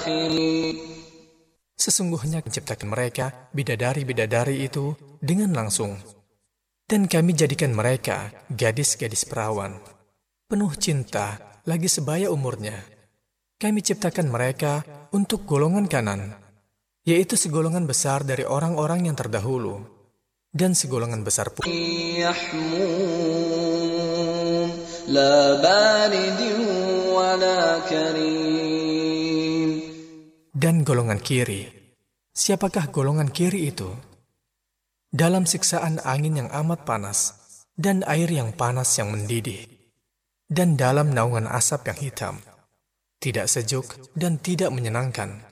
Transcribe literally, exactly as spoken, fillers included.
آخرين. Sesungguhnya menciptakan mereka bidadari-bidadari itu dengan langsung. Dan kami jadikan mereka gadis-gadis perawan, penuh cinta, lagi sebaya umurnya. Kami ciptakan mereka untuk golongan kanan, yaitu segolongan besar dari orang-orang yang terdahulu, dan segolongan besar pula يحموم لا بارد ولا كريم. dan golongan kiri. Siapakah golongan kiri itu? Dalam siksaan angin yang amat panas, dan air yang panas yang mendidih, dan dalam naungan asap yang hitam, tidak sejuk dan tidak menyenangkan.